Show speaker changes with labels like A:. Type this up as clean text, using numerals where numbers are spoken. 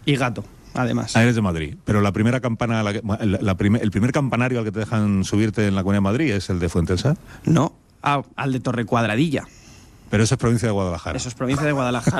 A: Y gato, además.
B: Ah, eres de Madrid. Pero la primera campana, el primer campanario al que te dejan subirte en la Comunidad de Madrid es el de Fuentesa.
A: No, al de Torre Cuadradilla.
B: Pero eso es provincia de Guadalajara.
A: Eso es provincia de Guadalajara.